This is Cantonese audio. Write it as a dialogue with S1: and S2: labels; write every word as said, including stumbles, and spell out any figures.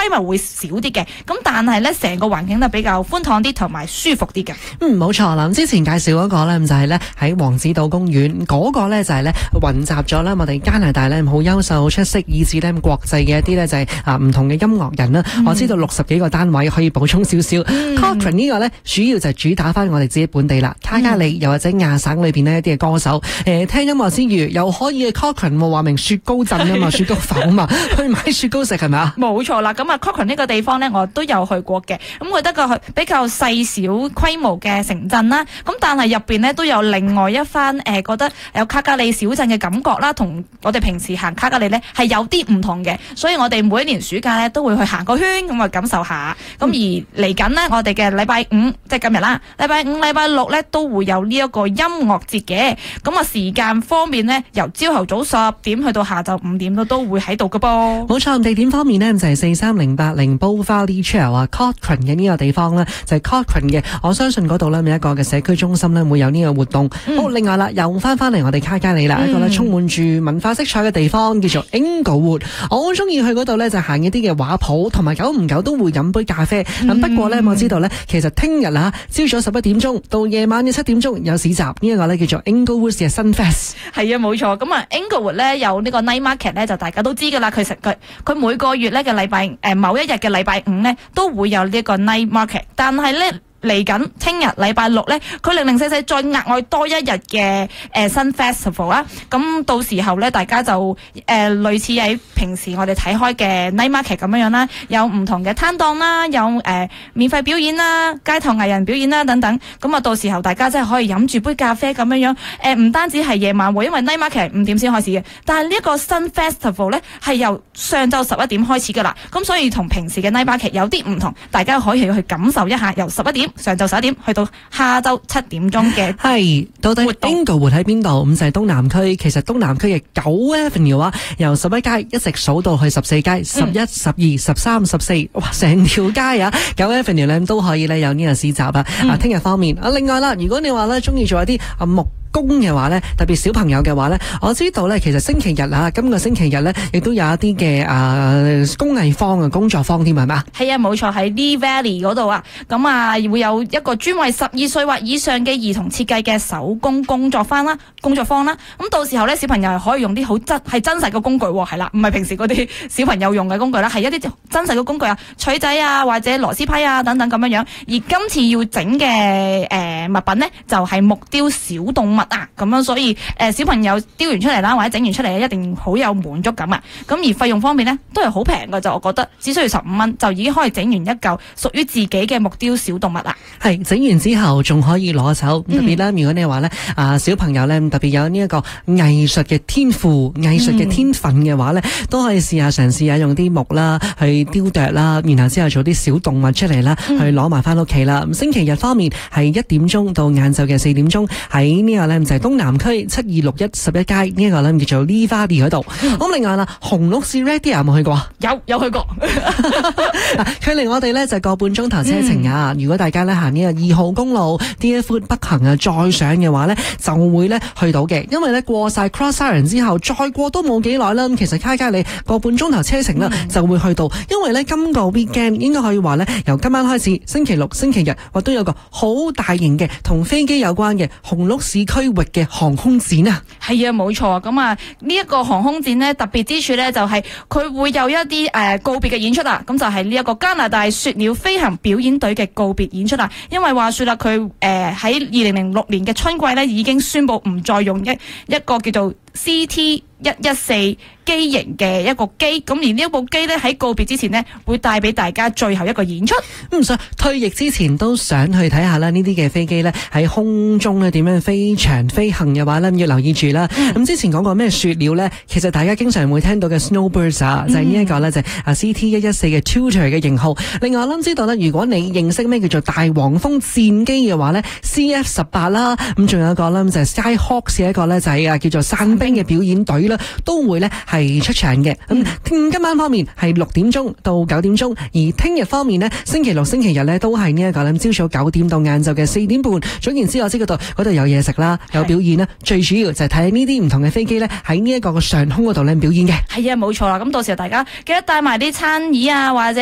S1: 規模會少啲嘅，咁但係咧成個環境都比較寬敞啲同埋舒服啲嘅。
S2: 嗯，冇錯啦。之前介紹嗰個咧就係咧喺王子島公園嗰、那個咧就係咧混雜咗啦，我哋加拿大咧好優秀、好出色，以至咧國際嘅一啲咧就係啊唔同嘅音樂人啦。嗯、我知道六十幾個單位可以補充少少。嗯、Cochrane 呢個咧主要就係主打翻我哋自己本地啦，卡加里又或者亞省裏邊呢一啲嘅歌手，誒、呃、聽音樂之餘又可以 Cochrane 話明雪糕鎮啊嘛，雪糕粉啊嘛，去買雪糕食係咪啊？
S1: 冇錯啦，咁啊 Cochrane 呢個地方咧我都有去過嘅，咁我覺得個比較細小規模嘅城鎮啦，咁但係入邊咧都有另外一番誒、呃、覺得有卡加里小鎮嘅感覺啦，同我哋平時行卡加里咧係有啲唔同嘅，所以我哋每一年暑假咧都會去行個圈咁啊感受下，咁、嗯、而嚟緊呢，我哋嘅禮拜五即係今日啦，禮拜五禮拜六咧都會有呢一個音樂節嘅，咁啊時間方面呢，由朝頭早十點去到下晝五點都都會喺度㗎噃。
S2: 冇錯，地點方面呢，就係四三零八零 Bow Valley Trail 啊 Cochrane 嘅呢個地方呢，就係 Cochrane 嘅，我相信嗰度呢，有一個嘅社區中心呢，會有呢個活動。嗯、好，另外啦，又翻翻嚟我哋卡加里啦，嗯、一個呢充滿住文化色彩嘅地方叫做 Inglewood。我好中意去嗰度呢，就行一啲嘅畫鋪，同埋久唔久都會飲杯咖啡。咁、嗯、不過呢，我知道呢，其實聽日啊，朝早十一點鐘到夜晚嘅七點鐘有市集，呢、這、一個呢，叫做 Inglewood 嘅 Sunfest。
S1: 係啊，冇錯。咁啊 Inglewood 呢，有呢個 night market 呢，就大家都知噶啦。其實佢佢每個月呢嘅禮拜誒某一日嘅禮拜五呢，都會有呢個 night market，但係呢。嚟緊聽日禮拜六咧，佢零零四四再額外多一日嘅誒新 festival 啦。咁到時候咧，大家就誒、呃、類似喺平時我哋睇開嘅 night market 咁樣樣啦，有唔同嘅攤檔啦，有誒、呃、免費表演啦、街頭藝人表演啦等等。咁啊，到時候大家真係可以飲住杯咖啡咁樣樣。誒、呃、唔單止係夜晚喎，因為 night market 係五點先開始嘅，但係呢一個新 festival 咧係由上晝十一點開始㗎啦。咁所以同平時嘅 night market 有啲唔同，大家可以去感受一下由十一點。上晝十一點去到下晝七點鐘嘅
S2: 係到底 Inglewood 喺邊度？咁就係東南區。其實東南區嘅九 Avenue 啊，由十一街一直數到去十四街，十一、十二、十三、十四，哇！成條街啊，九 Avenue 咧都可以咧有呢個市集啊。嗯、啊，聽日方面啊，另外啦，如果你話咧中意做一啲啊木工嘅話咧，特別小朋友嘅話咧，我知道咧，其實星期日啊，今個星期日咧，亦都有一啲嘅誒工藝坊嘅工作坊添，係嘛？係
S1: 啊，冇錯，喺 Lee Valley 嗰度啊，咁啊會有一個專為十二歲或以上嘅兒童設計嘅手工工作坊啦，工作坊啦。咁到時候咧，小朋友係可以用啲好真係真實嘅工具，係啦，唔係平時嗰啲小朋友用嘅工具啦，係一啲真實嘅工具啊，錘仔啊，或者螺絲批啊等等咁樣樣。而今次要整嘅誒物品咧，就係、是、木雕小動物。啊，咁樣所以誒、呃、小朋友雕完出嚟啦，或者整完出嚟一定好有滿足感啊！咁而費用方面呢，都係好平㗎，就我覺得只需要十五蚊就已經可以整完一嚿屬於自己嘅木雕小動物啦。係
S2: 整完之後仲可以攞走，特別啦，如果你話呢啊小朋友呢，特別有呢一個藝術嘅天賦、藝術嘅天分嘅話呢，嗯、都可以試下嘗試下用啲木啦去雕琢啦，然後之後做啲小動物出嚟啦，嗯、去攞埋翻屋企啦。星期日方面係一點鐘到晏晝嘅四點鐘喺呢個呢。就係東南區七二六一十一街呢一個咧叫做 Lee Valley 嗰度。咁、嗯、另外啦，紅綠市 Red Deer 有冇去過？
S1: 有有去過。
S2: 距離我哋咧就個半鐘頭車程啊！嗯、如果大家咧行呢個二號公路 Deerfoot 北行啊，再上嘅話咧，就會咧去到嘅。因為咧過晒 Cross Island 之後，再過都冇幾耐啦。咁其實卡加里個半鐘頭車程啦，嗯、就會去到。因為咧今個 weekend 應該可以話咧，由今晚開始，星期六、星期日，我都有個好大型嘅同飛機有關嘅紅綠市區。區域嘅航空展啊，
S1: 係啊，冇錯。咁啊，呢一個航空展呢，特別之處呢，就係佢會有一啲誒、呃、告別嘅演出啦。咁就係呢一個加拿大雪鳥飛行表演隊嘅告別演出啦。因為話說啦，佢誒喺二零零六年嘅春季呢，已經宣布唔再用一一個叫做 C T 一一四機型嘅一個機，咁而呢一部機呢，喺告別之前呢，會帶俾大家最後一個演出。
S2: 咁所以退役之前都想去睇下啦，呢啲嘅飛機呢，喺空中咧點樣飛長飛行嘅話呢，要留意住啦。咁、嗯、之前講過咩雪鳥呢？其實大家經常會聽到嘅 Snowbirds 啊，就係呢一個呢，就係啊 C T 一一四嘅 Tutor 嘅型號。另外我諗知道呢，如果你認識咩叫做大黃蜂戰機嘅話呢 C F 十八啦，咁仲有一個呢，就係 Skyhawks 嘅一個呢，就係啊叫做傘兵嘅表演隊啦，都會呢係出場嘅。咁、嗯、今晚方面係六點鐘到九點鐘，而聽日方面呢，星期六、星期日呢，都係呢一個呢，朝早九點到晏晝嘅四點半。總言之，我知嗰度嗰度有嘢食啦，有表演啦，最主要就係睇呢啲唔同嘅飛機呢，喺呢一個嘅上空嗰度呢表演嘅。
S1: 係啊，冇錯啦。咁到時候大家記得帶埋啲餐椅啊，或者